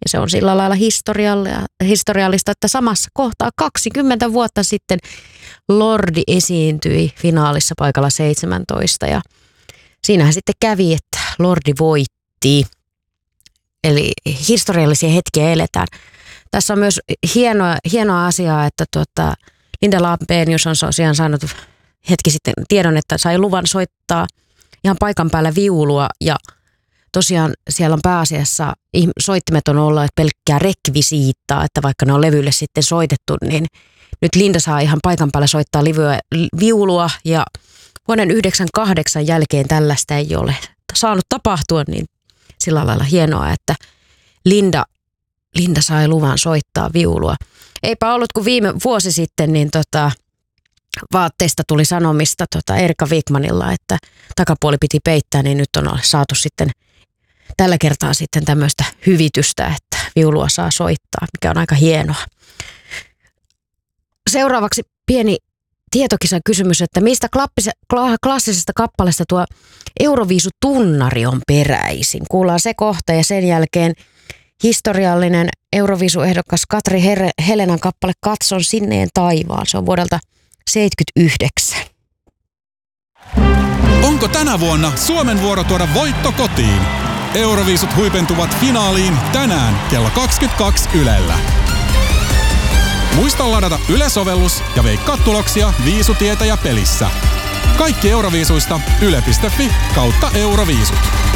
Ja se on sillä lailla historiallista, että samassa kohtaa 20 vuotta sitten Lordi esiintyi finaalissa paikalla 17 ja siinähän sitten kävi, että Lordi voitti. Eli historiallisia hetkiä eletään. Tässä on myös hienoa asiaa, että Linda Lampenius on tosiaan saanut hetki sitten tiedon, että sai luvan soittaa ihan paikan päällä viulua ja tosiaan siellä on pääasiassa soittimet on olleet pelkkää rekvisiittaa, että vaikka ne on levylle sitten soitettu, niin nyt Linda saa ihan paikan päällä soittaa viulua ja vuoden 1998 jälkeen tällaista ei ole saanut tapahtua, niin sillä lailla hienoa, että Linda sai luvan soittaa viulua. Eipä ollut kuin viime vuosi sitten, niin vaatteista tuli sanomista Erika Wigmanilla, että takapuoli piti peittää, niin nyt on saatu sitten tällä kertaa sitten tämmöistä hyvitystä, että viulua saa soittaa, mikä on aika hienoa. Seuraavaksi pieni tietokisan kysymys, että mistä klassisesta kappaleesta tuo Euroviisutunnari on peräisin? Kuullaan se kohta ja sen jälkeen historiallinen Euroviisuehdokas Katri Helenan kappale Katson sinneen taivaan. Se on vuodelta 1979. Onko tänä vuonna Suomen vuoro tuoda voitto kotiin? Euroviisut huipentuvat finaaliin tänään kello 22 Ylellä. Muista ladata Yle-sovellus ja veikkaa tuloksia Viisutietäjä pelissä. Kaikki Euroviisuista yle.fi/Euroviisut.